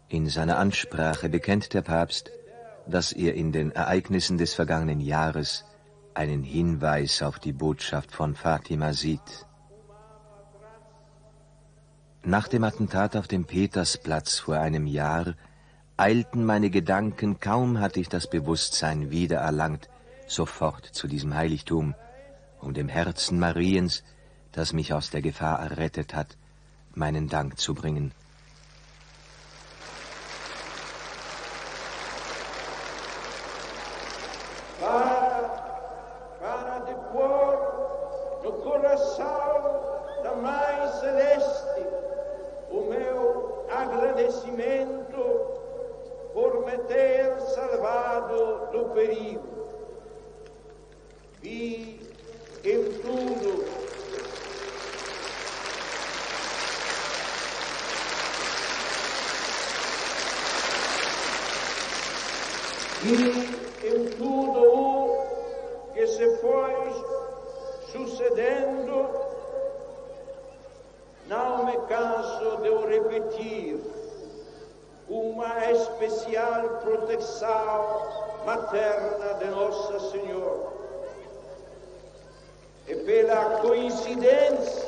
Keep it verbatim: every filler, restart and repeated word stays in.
In seiner Ansprache bekennt der Papst, dass er in den Ereignissen des vergangenen Jahres einen Hinweis auf die Botschaft von Fatima sieht. Nach dem Attentat auf dem Petersplatz vor einem Jahr eilten meine Gedanken, kaum hatte ich das Bewusstsein wiedererlangt, sofort zu diesem Heiligtum, um dem Herzen Mariens, das mich aus der Gefahr errettet hat, meinen Dank zu bringen. Para de pôr no coração da Mãe Celeste o meu agradecimento por me ter salvado do perigo. Vi em tudo vi em tudo o que se foi sucedendo, não me canso de o repetir, uma especial proteção materna de Nossa Senhora. E pela coincidência